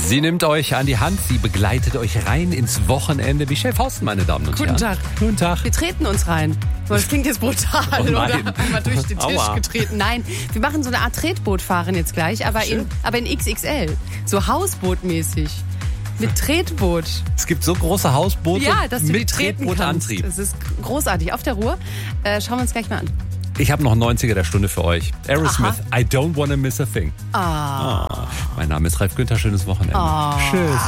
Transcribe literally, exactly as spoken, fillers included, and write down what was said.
Sie nimmt euch an die Hand, sie begleitet euch rein ins Wochenende. Michelle Fausten, meine Damen und Guten Herren. Tag. Guten Tag. Wir treten uns rein. Das klingt jetzt brutal, Oh oder? nein. Einmal durch den Tisch Aua. getreten. Nein, wir machen so eine Art Tretbootfahren jetzt gleich, aber in, aber in X X L. So Hausbootmäßig. Mit Tretboot. Es gibt so große Hausboote Ja, dass du die mit treten kannst. Tretbootantrieb. Das ist großartig. Auf der Ruhr. Äh, schauen wir uns gleich mal an. Ich habe noch einen neunziger der Stunde für euch. Aerosmith, I don't wanna miss a thing. Ah. Ah. Mein Name ist Ralf Günther, schönes Wochenende. Ah. Tschüss.